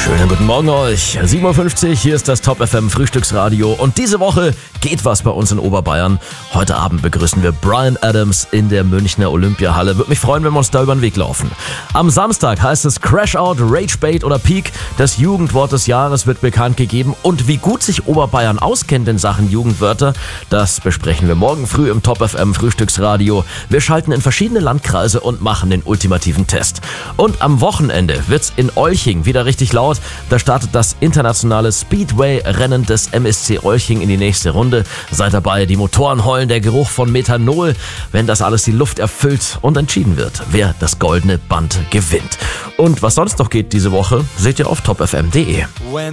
Schönen guten Morgen euch. 7.50 Uhr, hier ist das Top FM Frühstücksradio und diese Woche geht was bei uns in Oberbayern. Heute Abend begrüßen wir Bryan Adams in der Münchner Olympiahalle. Würde mich freuen, wenn wir uns da über den Weg laufen. Am Samstag heißt es Crash Out, Rage Bait oder Peak. Das Jugendwort des Jahres wird bekannt gegeben und wie gut sich Oberbayern auskennt in Sachen Jugendwörter, das besprechen wir morgen früh im Top FM Frühstücksradio. Wir schalten in verschiedene Landkreise und machen den ultimativen Test. Und am Wochenende wird's in Olching wieder richtig laut. Da startet das internationale Speedway-Rennen des MSC Olching in die nächste Runde. Seid dabei, die Motoren heulen, der Geruch von Methanol, wenn das alles die Luft erfüllt und entschieden wird, wer das goldene Band gewinnt. Und was sonst noch geht diese Woche, seht ihr auf topfm.de.